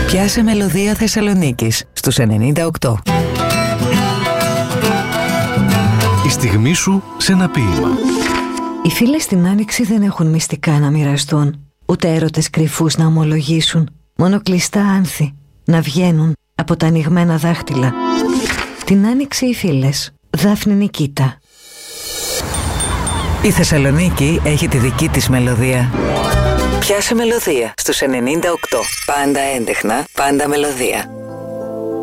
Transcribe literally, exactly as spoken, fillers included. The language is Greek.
Πιάσε μελωδία Θεσσαλονίκης στους ενενήντα οκτώ. Η στιγμή σου σε ένα ποίημα. Οι φίλες στην Άνοιξη δεν έχουν μυστικά να μοιραστούν, ούτε έρωτες κρυφούς να ομολογήσουν, μόνο κλειστά άνθη να βγαίνουν από τα ανοιγμένα δάχτυλα. Την Άνοιξη οι φίλες, Δάφνη Νικήτα. Η Θεσσαλονίκη έχει τη δική της μελωδία. Πιάσε μελωδία στους ενενήντα οκτώ. Πάντα έντεχνα, πάντα μελωδία.